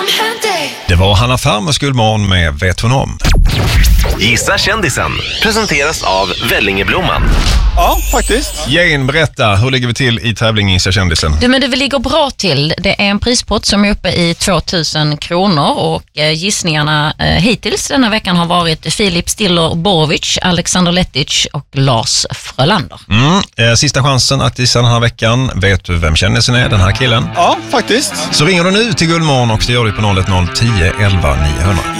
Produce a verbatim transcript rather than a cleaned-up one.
Det var Hanna Farmers Guldmorgon med Vet hon om. Gissa kändisen presenteras av Vellingeblomman. Ja, faktiskt. Jane, berätta, hur ligger vi till i tävlingen Gissa kändisen? Du, men det ligger bra till. Det är en prispott som är uppe i tvåtusen kronor och eh, gissningarna eh, hittills denna veckan har varit Filip Stiller Borovic, Alexander Letic och Lars Frölander. Mm, eh, sista chansen att gissa den här veckan. Vet du vem kändisen är, den här killen? Ja, faktiskt. Så ringer du nu till Guldmorgon och det gör du på noll ett noll tio elva niohundra.